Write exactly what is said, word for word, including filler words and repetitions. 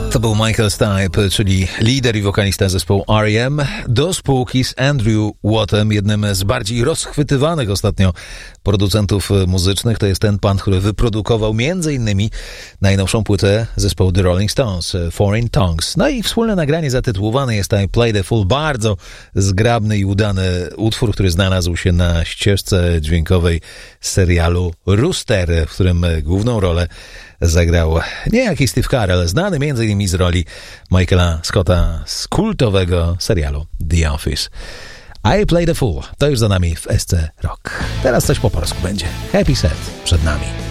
To był Michael Stipe, czyli lider i wokalista zespołu R E M, do spółki z Andrew Wattem, jednym z bardziej rozchwytywanych ostatnio producentów muzycznych. To jest ten pan, który wyprodukował między innymi najnowszą płytę zespołu The Rolling Stones, Foreign Tongues. No i wspólne nagranie zatytułowane jest I Play the Fool. Bardzo zgrabny i udany utwór, który znalazł się na ścieżce dźwiękowej serialu Rooster, w którym główną rolę zagrał niejaki Steve Carell, znany między innymi z roli Michaela Scotta z kultowego serialu The Office. I Play the Fool. To już za nami w S C Rock. Teraz coś po polsku będzie. Happy Set przed nami.